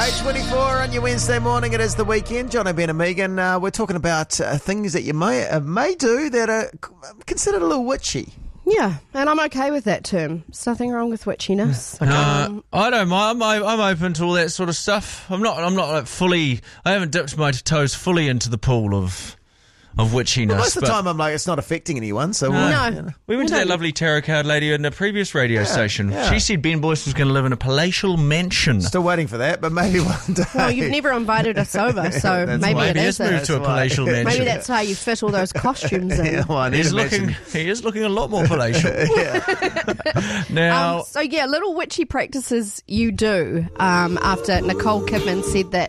8:24 on your Wednesday morning. It is the weekend. John O'Brien and Megan. We're talking about things that you may do that are considered a little witchy. Yeah, and I'm okay with that term. There's nothing wrong with witchiness. I don't mind. I'm open to all that sort of stuff. I'm not like fully. I haven't dipped my toes fully into the pool of witchiness. Well, most of the time, I'm like, it's not affecting anyone. So No. We went to that lovely tarot card lady in a previous radio station. yeah. She said Ben Boyce was going to live in a palatial mansion. Still waiting for that, but maybe one day. Well, you've never invited us over, so That's maybe why. it Maybe is he's moved it. to a That's why. palatial mansion. Maybe that's how you fit all those costumes in. Yeah, well, I need He to is looking a lot more palatial. Now, So yeah, little witchy practices you do after Nicole Kidman said that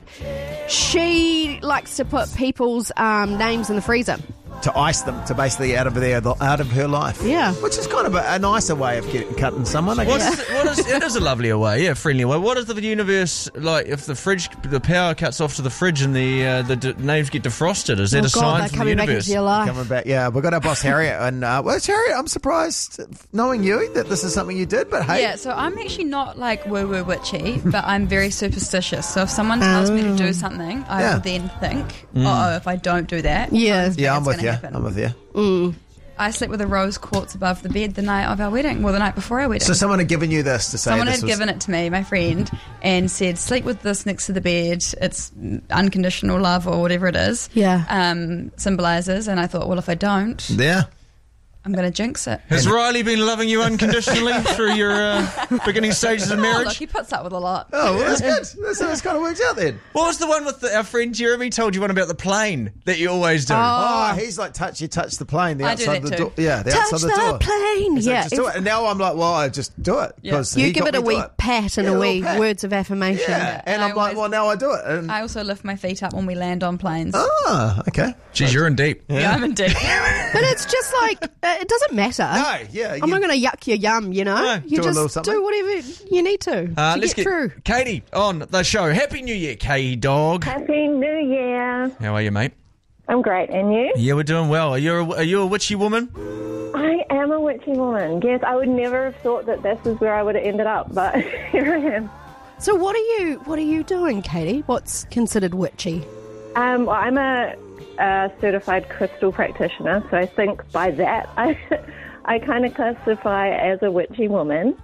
she likes to put people's names in the freezer. to ice them, to basically out of her life. Yeah. Which is kind of a nicer way of cutting someone, I guess. it is a lovelier way, friendlier way. What is the universe like if the power cuts off to the fridge and the names get defrosted? Is that a sign they're from the coming back universe? into your life. Coming back, yeah. We've got our boss Harriet, and Harriet, I'm surprised knowing you that this is something you did, but hey. Yeah, so I'm actually not like woo-woo witchy, but I'm very superstitious. So if someone tells me to do something, I will then think, if I don't do that, Yeah. Yeah, I'm with you. happen. I'm with you. I slept with a rose quartz above the bed the night of our wedding, well, the night before our wedding. So someone had given you this to say Someone this had was... given it to me, my friend, and said, sleep with this next to the bed. It's unconditional love or whatever it is. Yeah. Symbolises. And I thought, well, if I don't, Yeah. I'm going to jinx it. Has Riley been loving you unconditionally through your beginning stages of Oh, marriage? look, he puts up with a lot. Oh, well, that's good. That's kind of works out then. What was the one with our friend Jeremy told you one about the plane that you always do? Oh, he's like, you touch the plane, the I do outside that the too. door. Yeah, the Touch outside the the door. plane. He's like, Yeah. just do it. And now I'm like, well, I just do it. Because You he give got it a me to wee pat and Yeah, a a wee little pat. words of affirmation. Yeah, and And I'm I like, well, now I do it. And, I also lift my feet up when we land on planes. okay. Geez, you're in deep. Yeah, I'm in deep. But it's just like, it doesn't matter. No, yeah. I'm not going to yuck your yum, you know? No, you do a little just something. do whatever you need to Let's get through. Katie on the show. Happy New Year, Katie dog. Happy New Year. How are you, mate? I'm great, and you? Yeah, we're doing well. Are you a witchy woman? I am a witchy woman. Yes, I would never have thought that this is where I would have ended up, but here I am. So what are you doing, Katie? What's considered witchy? Well, I'm a certified crystal practitioner, so I think by that I kind of classify as a witchy woman.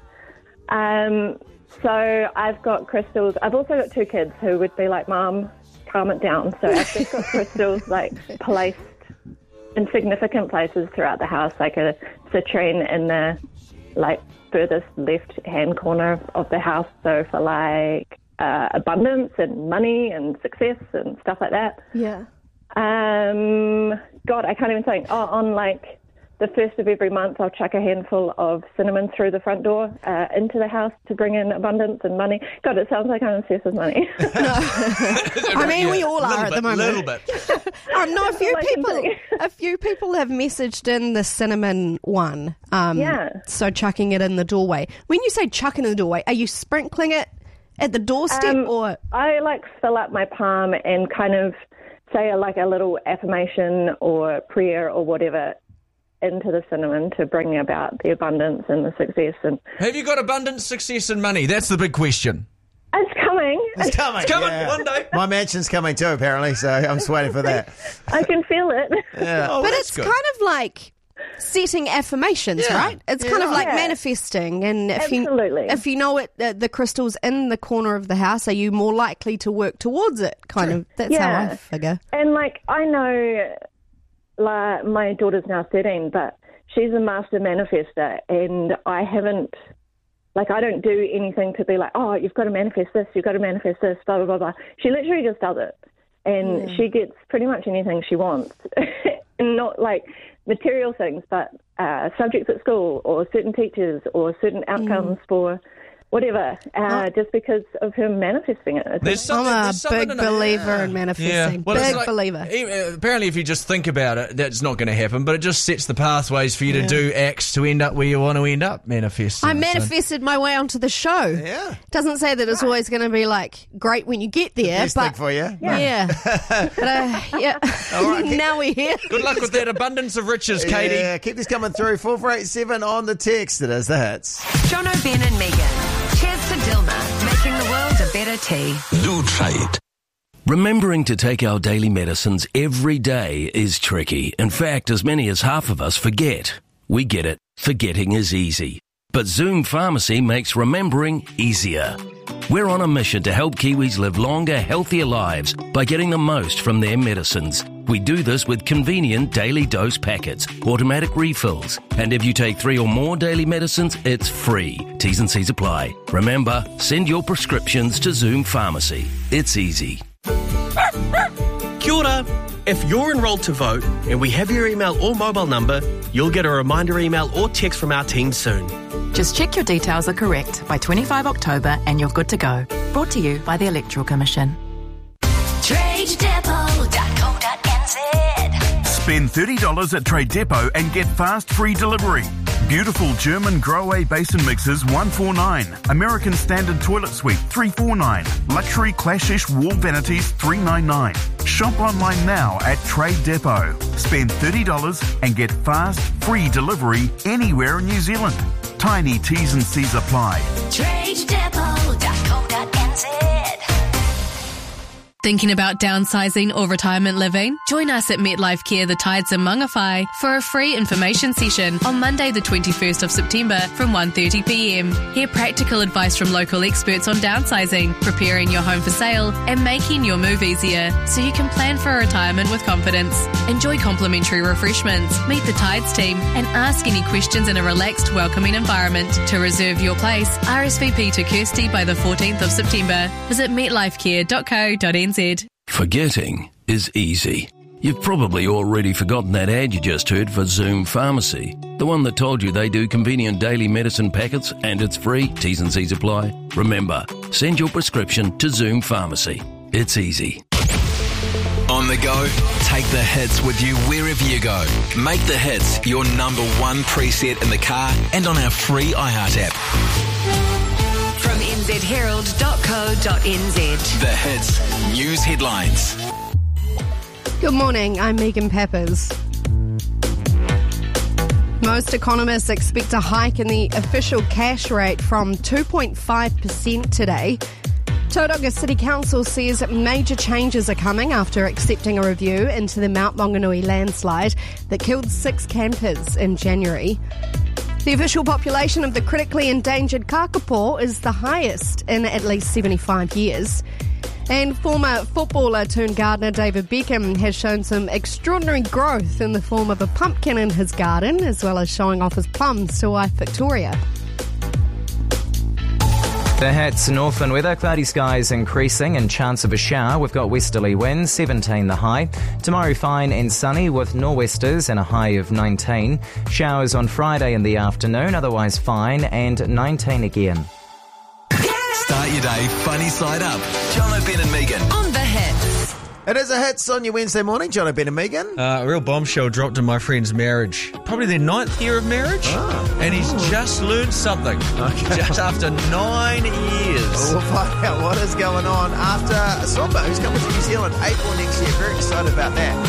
So I've got crystals. I've also got two kids who would be like, Mom, calm it down. So I've just got crystals like placed in significant places throughout the house, like a citrine in the like furthest left-hand corner of the house. So for like abundance and money and success and stuff like that. Yeah. God, I can't even think. Oh, on like the first of every month, I'll chuck a handful of cinnamon through the front door into the house to bring in abundance and money. God, it sounds like I'm obsessed with money. I mean, we all are at the moment. A little bit. No, Like a few people have messaged in the cinnamon one. Yeah. So chucking it in the doorway. When you say chucking in the doorway, are you sprinkling it at the doorstep or? I like fill up my palm and kind of say like a little affirmation or prayer or whatever into the cinnamon to bring about the abundance and the success. And Have you got abundance, success, and money? That's the big question. it's coming. It's coming. It's coming yeah. one day. My mansion's coming too, apparently, so I'm just waiting for that. I can feel it. Yeah. Oh, But that's it's good. kind of like setting affirmations, Yeah. right? It's kind of like Yeah. manifesting. And Absolutely. if you know it, the crystal's in the corner of the house, are you more likely to work towards it? Kind of. That's how I Yeah. figure. And like I know, like my daughter's now 13, but she's a master manifester, and I haven't. Like, I don't do anything to be like, oh, you've got to manifest this, blah, blah, blah, blah. She literally just does it. And she gets pretty much anything she wants. And not like material things, but subjects at school or certain teachers or certain outcomes for whatever, just because of her manifesting it. I'm a big believer in manifesting. Well, it's big like- believer. Apparently, if you just think about it, that's not going to happen. But it just sets the pathways for you to do acts to end up where you want to end up manifesting. I manifested my way onto the show. Yeah. Doesn't say that it's always going to be like great when you get there, Best thing but for you. yeah. But, yeah. All right, Now we're here. Good luck with that abundance of riches, Katie. Yeah, keep this coming through. 4487 on the text. It is the hits. John O'Brien and Megan. Cheers to Dilma, making the world a better tea. Do try it. Remembering to take our daily medicines every day is tricky. In fact, as many as half of us forget. We get it. Forgetting is easy. But Zoom Pharmacy makes remembering easier. We're on a mission to help Kiwis live longer, healthier lives by getting the most from their medicines. We do this with convenient daily dose packets, automatic refills, and if you take 3 or more daily medicines, it's free. T's and C's apply. Remember, send your prescriptions to Zoom Pharmacy. It's easy. Kia ora. If you're enrolled to vote and we have your email or mobile number, you'll get a reminder email or text from our team soon. Just check your details are correct by 25 October and you're good to go. Brought to you by the Electoral Commission. TradeDepot.co.nz. Spend $30 at Trade Depot and get fast free delivery. Beautiful German Grohe basin mixers $149. American Standard Toilet Suite $349. Luxury Clashish wall vanities $399. Shop online now at Trade Depot. Spend $30 and get fast free delivery anywhere in New Zealand. Tiny T's and C's apply. TradeDepot.co.nz. Thinking about downsizing or retirement living? Join us at MetLife Care The Tides in Mangawhai for a free information session on Monday the 21st of September from 1:30pm. Hear practical advice from local experts on downsizing, preparing your home for sale and making your move easier so you can plan for retirement with confidence. Enjoy complimentary refreshments, meet the Tides team and ask any questions in a relaxed, welcoming environment. To reserve your place, RSVP to Kirsty by the 14th of September. Visit metlifecare.co.nz. Forgetting is easy. You've probably already forgotten that ad you just heard for Zoom Pharmacy. The one that told you they do convenient daily medicine packets and it's free. T's and C's apply. Remember, send your prescription to Zoom Pharmacy. It's easy. On the go, take the hits with you wherever you go. Make the hits your number one preset in the car and on our free iHeart app. From nzherald.co.nz. The hits news headlines. Good morning, I'm Megan Peppers. Most economists expect a hike in the official cash rate from 2.5% today. Tauranga City Council says major changes are coming after accepting a review into the Mount Maunganui landslide that killed 6 campers in January. The official population of the critically endangered kakapo is the highest in at least 75 years. And former footballer turned gardener David Beckham has shown some extraordinary growth in the form of a pumpkin in his garden, as well as showing off his plums to wife Victoria. The hits, Northland weather, cloudy skies increasing and chance of a shower. We've got westerly winds, 17 the high. Tomorrow fine and sunny with nor'westers and a high of 19. Showers on Friday in the afternoon, otherwise fine and 19 again. Start your day funny side up. John O'Brien and Megan. On the hits. It is a hits on your Wednesday morning. John O'Brien and Megan. A real bombshell dropped in my friend's marriage. Probably their 9th year of marriage. And he's just learned something. Okay. Just after 9 years. We'll find out what is going on after Somba, who's coming to New Zealand April next year. Very excited about that.